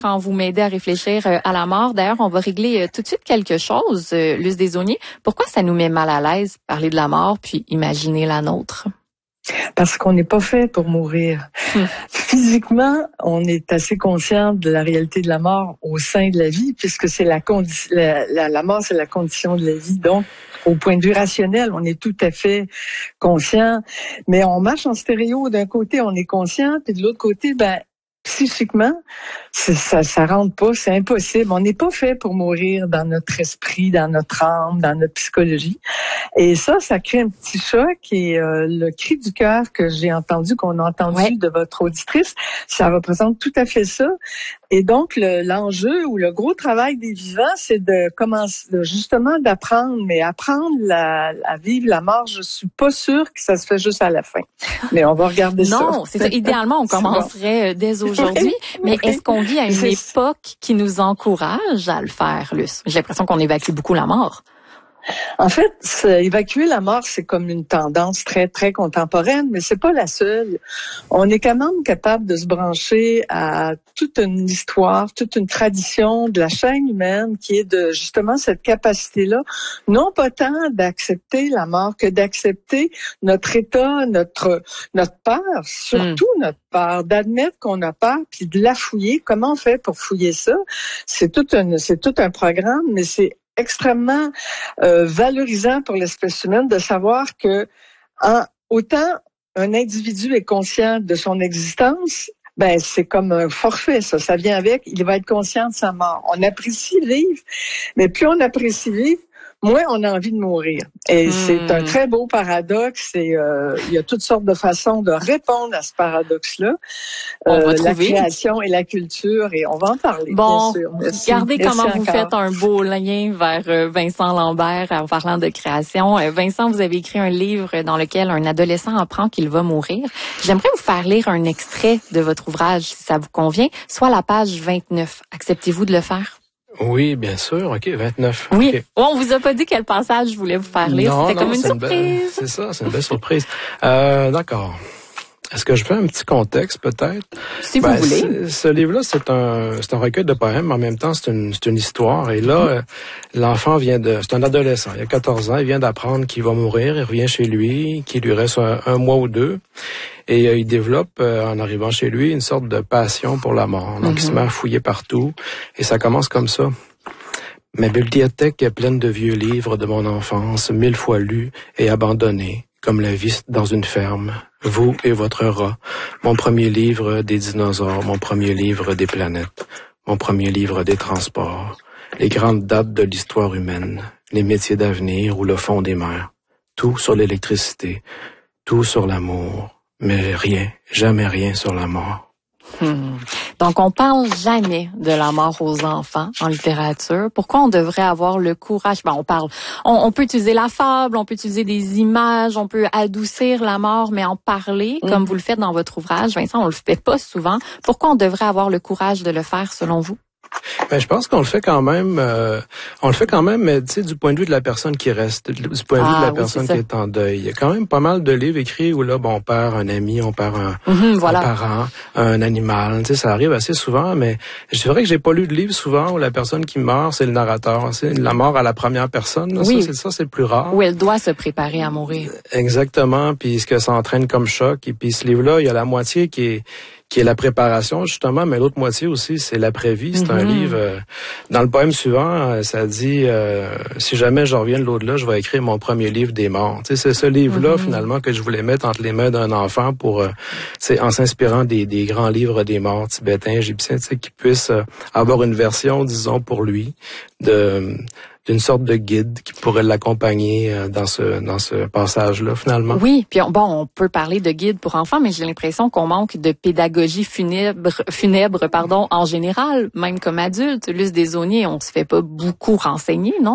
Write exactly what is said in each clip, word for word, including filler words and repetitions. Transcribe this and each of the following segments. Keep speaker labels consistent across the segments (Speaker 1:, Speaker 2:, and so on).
Speaker 1: Quand vous m'aidez à réfléchir à la mort, d'ailleurs, on va régler tout de suite quelque chose, Luce Desaulniers. Pourquoi ça nous met mal à l'aise parler de la mort puis imaginer la nôtre?
Speaker 2: Parce qu'on n'est pas fait pour mourir. Hum. Physiquement, on est assez conscient de la réalité de la mort au sein de la vie, puisque c'est la condition, la, la, la mort, c'est la condition de la vie. Donc, au point de vue rationnel, on est tout à fait conscient. Mais on marche en stéréo. D'un côté, on est conscient, puis de l'autre côté, ben, psychiquement, ça, ça rentre pas, c'est impossible. On n'est pas fait pour mourir dans notre esprit, dans notre âme, dans notre psychologie. Et ça, ça crée un petit choc. Et euh, le cri du cœur que j'ai entendu, qu'on a entendu ouais. de votre auditrice, ça représente tout à fait ça. Et donc, le, l'enjeu ou le gros travail des vivants, c'est de commencer, justement, d'apprendre, mais apprendre la, à vivre la mort, je suis pas sûre que ça se fait juste à la fin. Mais on va regarder
Speaker 1: non,
Speaker 2: ça.
Speaker 1: Non, c'est ça. Idéalement, on commencerait bon. dès aujourd'hui. Mais oui. est-ce qu'on vit à une c'est... époque qui nous encourage à le faire, Luce? J'ai l'impression qu'on évacue beaucoup la mort.
Speaker 2: En fait, évacuer la mort, c'est comme une tendance très, très contemporaine, mais c'est pas la seule. On est quand même capable de se brancher à toute une histoire, toute une tradition de la chaîne humaine qui est de, justement, cette capacité-là, non pas tant d'accepter la mort que d'accepter notre état, notre, notre peur, surtout mm. notre peur, d'admettre qu'on a peur puis de la fouiller. Comment on fait pour fouiller ça? C'est tout un, c'est tout un programme, mais c'est extrêmement euh, valorisant pour l'espèce humaine de savoir que en, autant un individu est conscient de son existence, ben c'est comme un forfait, ça. Ça vient avec, il va être conscient de sa mort. On apprécie vivre, mais plus on apprécie vivre, moins on a envie de mourir. Et mmh. c'est un très beau paradoxe et euh, il y a toutes sortes de façons de répondre à ce paradoxe-là. Euh, la création et la culture, et on va en parler,
Speaker 1: bon,
Speaker 2: bien sûr.
Speaker 1: Merci. Regardez Merci comment encore. Vous faites un beau lien vers euh, Vincent Lambert en parlant de création. Euh, Vincent, vous avez écrit un livre dans lequel un adolescent apprend qu'il va mourir. J'aimerais vous faire lire un extrait de votre ouvrage, si ça vous convient, soit la page vingt-neuf. Acceptez-vous de le faire?
Speaker 3: Oui, bien sûr. OK, vingt-neuf.
Speaker 1: Oui.
Speaker 3: Okay.
Speaker 1: Oh, on vous a pas dit quel passage je voulais vous faire lire.
Speaker 3: Non,
Speaker 1: C'était
Speaker 3: non,
Speaker 1: comme une
Speaker 3: c'est
Speaker 1: surprise.
Speaker 3: Une belle, c'est ça, c'est une belle surprise. Euh, d'accord. Est-ce que je fais un petit contexte, peut-être?
Speaker 1: Si
Speaker 3: ben,
Speaker 1: vous voulez.
Speaker 3: Ce livre-là, c'est un, c'est un recueil de poèmes, mais en même temps, c'est une, c'est une histoire. Et là, mmh. l'enfant vient de, c'est un adolescent, il a quatorze ans, il vient d'apprendre qu'il va mourir, il revient chez lui, qu'il lui reste un, un mois ou deux. Et euh, il développe, euh, en arrivant chez lui, une sorte de passion pour la mort. Donc, mmh. il se met à fouiller partout. Et ça commence comme ça. Ma bibliothèque est pleine de vieux livres de mon enfance, mille fois lus et abandonnés, comme la vie dans une ferme. Vous et votre rat. Mon premier livre des dinosaures, mon premier livre des planètes, mon premier livre des transports, les grandes dates de l'histoire humaine, les métiers d'avenir ou le fond des mers. Tout sur l'électricité, tout sur l'amour, mais rien, jamais rien sur la mort.
Speaker 1: Hmm. Donc, on parle jamais de la mort aux enfants en littérature. Pourquoi on devrait avoir le courage? Ben, on parle, on, on peut utiliser la fable, on peut utiliser des images, on peut adoucir la mort, mais en parler, mmh. comme vous le faites dans votre ouvrage, Vincent, on le fait pas souvent. Pourquoi on devrait avoir le courage de le faire, selon vous?
Speaker 3: Ben, je pense qu'on le fait quand même, euh, on le fait quand même, mais tu sais, du point de vue de la personne qui reste, du point de vue ah, de la oui, personne qui est en deuil. Il y a quand même pas mal de livres écrits où là, bon, on perd un ami, on perd un,
Speaker 1: mm-hmm, voilà.
Speaker 3: un parent, un animal. Tu sais, ça arrive assez souvent, mais c'est vrai que j'ai pas lu de livre souvent où la personne qui meurt, c'est le narrateur. C'est la mort à la première personne. Là, oui. Ça, c'est ça, c'est le plus rare.
Speaker 1: Où elle doit se préparer à mourir.
Speaker 3: Exactement. Puis ce que ça entraîne comme choc. Et puis ce livre-là, il y a la moitié qui est qui est la préparation, justement, mais l'autre moitié aussi, c'est l'après-vie. C'est mm-hmm. un livre... Euh, dans le poème suivant, ça dit euh, « Si jamais je reviens de l'au-delà, je vais écrire mon premier livre des morts. » Tu sais, c'est ce livre-là, mm-hmm. finalement, que je voulais mettre entre les mains d'un enfant pour, euh, en s'inspirant des, des grands livres des morts tibétains, égyptiens, tu sais, qui puissent euh, avoir une version, disons, pour lui, de... d'une sorte de guide qui pourrait l'accompagner dans ce dans ce passage-là, finalement.
Speaker 1: Oui, puis on, bon, on peut parler de guide pour enfants, mais j'ai l'impression qu'on manque de pédagogie funèbre, funèbre pardon, en général, même comme adulte. Luce Desaulniers, on se fait pas beaucoup renseigner, non?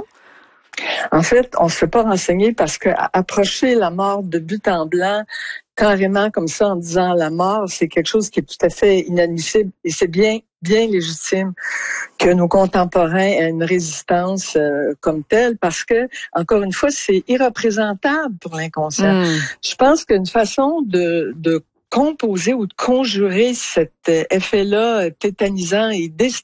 Speaker 2: En fait, on se fait pas renseigner parce que approcher la mort de but en blanc, carrément comme ça, en disant la mort, c'est quelque chose qui est tout à fait inadmissible et c'est bien bien légitime que nos contemporains aient une résistance euh, comme telle parce que, encore une fois, c'est irreprésentable pour l'inconscient. Mm. Je pense qu'une façon de, de composer ou de conjurer cet effet-là tétanisant et